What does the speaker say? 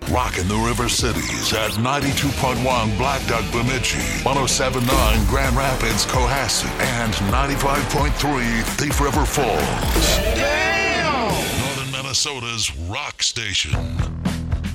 Rocking the River Cities at 92.1 Black Duck Bemidji, 107.9 Grand Rapids Cohasset, and 95.3 Thief River Falls. Damn! Northern Minnesota's rock station.